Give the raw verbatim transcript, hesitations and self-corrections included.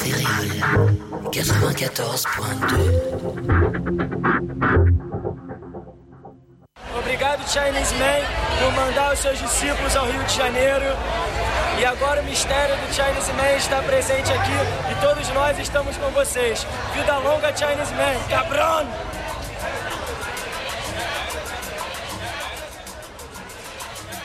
quatre-vingt-quatorze point deux. Obrigado, Chinese Man, por mandar os seus discípulos ao Rio de Janeiro. E agora o mistério do Chinese Man está presente aqui e todos nós estamos com vocês. Vida longa, Chinese Man. Cabrão!